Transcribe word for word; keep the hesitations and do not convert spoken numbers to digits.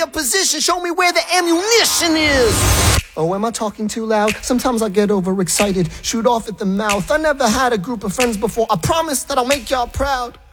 your position, show me where the ammunition is. Oh, am I talking too loud? Sometimes I get overexcited, shoot off at the mouth. I never had a group of friends before. I promise that I'll make y'all proud.